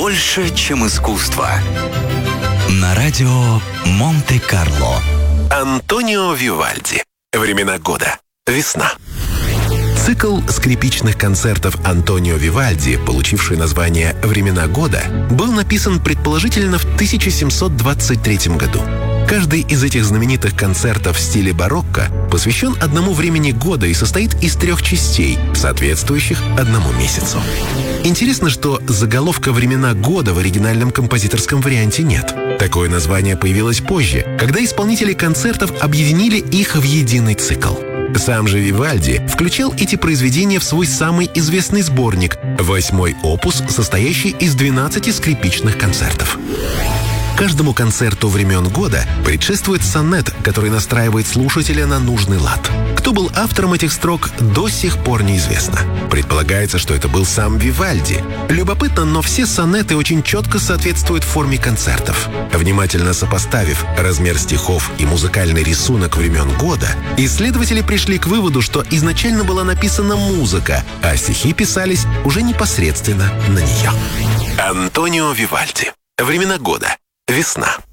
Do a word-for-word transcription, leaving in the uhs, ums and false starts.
больше, чем искусство. На радио Монте-Карло. Антонио Вивальди. Времена года. Весна. Цикл скрипичных концертов Антонио Вивальди, получивший название «Времена года», был написан предположительно в тысяча семьсот двадцать третьем году. Каждый из этих знаменитых концертов в стиле барокко посвящен одному времени года и состоит из трех частей, соответствующих одному месяцу. Интересно, что заголовка «Времена года» в оригинальном композиторском варианте нет. Такое название появилось позже, когда исполнители концертов объединили их в единый цикл. Сам же Вивальди включал эти произведения в свой самый известный сборник — восьмой опус, состоящий из двенадцати скрипичных концертов. Каждому концерту времен года предшествует сонет, который настраивает слушателя на нужный лад. Кто был автором этих строк, до сих пор неизвестно. Предполагается, что это был сам Вивальди. Любопытно, но все сонеты очень четко соответствуют форме концертов. Внимательно сопоставив размер стихов и музыкальный рисунок времен года, исследователи пришли к выводу, что изначально была написана музыка, а стихи писались уже непосредственно на нее. Антонио Вивальди. Времена года. Весна.